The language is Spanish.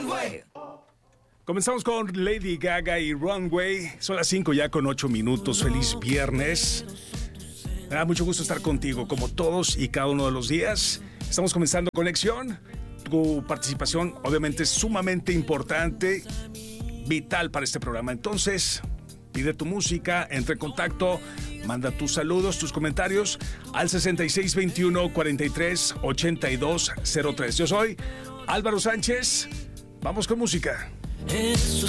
Comenzamos con Lady Gaga y Runway. Son las 5 ya con 8 minutos. Feliz viernes. Me da mucho gusto estar contigo, como todos y cada uno de los días. Estamos comenzando Conexión. Tu participación, obviamente, es sumamente importante, vital para este programa. Entonces, pide tu música, entra en contacto, manda tus saludos, tus comentarios al 6621-438203. Yo soy Álvaro Sánchez. Vamos con música.